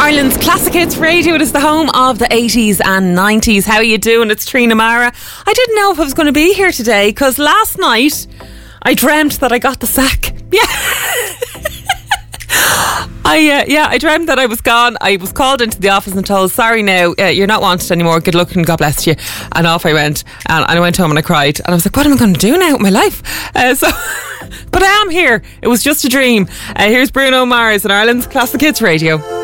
Ireland's Classic Hits Radio. It is the home of the 80s and 90s. How are you doing? It's Trina Mara. I didn't know if I was going to be here today because last night I dreamt that I got the sack. Yeah. I dreamt that I was gone. I was called into the office and told, sorry now, you're not wanted anymore. Good luck and God bless you. And off I went. And I went home and I cried. And I was like, what am I going to do now with my life? But I am here. It was just a dream. Here's Bruno Mars on Ireland's Classic Hits Radio.